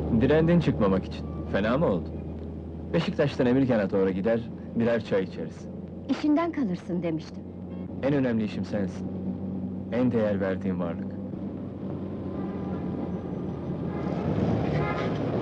Direndin çıkmamak için. Fena mı oldu? Beşiktaş'tan Emirgan'a doğru gider, birer çay içeriz. İşinden kalırsın demiştim. En önemli işim sensin. En değer verdiğim varlık.